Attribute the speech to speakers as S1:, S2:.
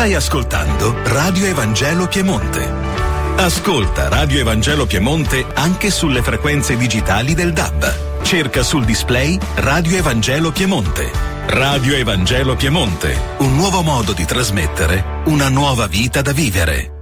S1: Stai ascoltando Radio Evangelo Piemonte. Ascolta Radio Evangelo Piemonte anche sulle frequenze digitali del DAB. Cerca sul display Radio Evangelo Piemonte. Radio Evangelo Piemonte, un nuovo modo di trasmettere una nuova vita da vivere.